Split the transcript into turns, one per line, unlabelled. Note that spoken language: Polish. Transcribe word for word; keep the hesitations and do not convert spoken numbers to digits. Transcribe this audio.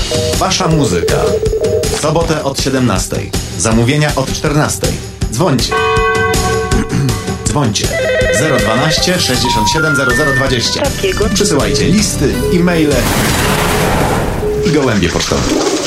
Wasza muzyka. W sobotę od siedemnastej. Zamówienia od czternastej. Dzwońcie. Dzwońcie. zero dwanaście sześćdziesiąt siedem zero zero dwadzieścia.
Takiego.
Przysyłajcie listy, e-maile i gołębie pocztowe.